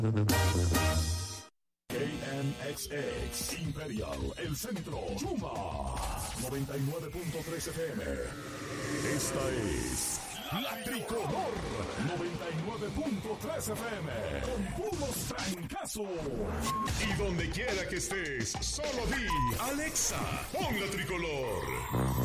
KNXX Imperial, el centro, Yuma, 99.3 FM. Esta es La Tricolor, 99.3 FM, con puros trancazos. Y donde quiera que estés, solo di, Alexa, pon La Tricolor.